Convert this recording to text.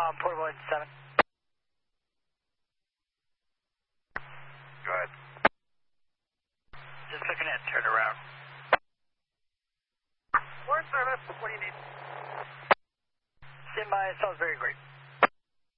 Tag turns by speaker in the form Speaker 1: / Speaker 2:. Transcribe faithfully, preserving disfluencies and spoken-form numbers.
Speaker 1: Um, portable at seven.
Speaker 2: Go ahead.
Speaker 1: Just looking at turn around.
Speaker 2: Word service, what do you need?
Speaker 1: Stand by, Salisbury, great.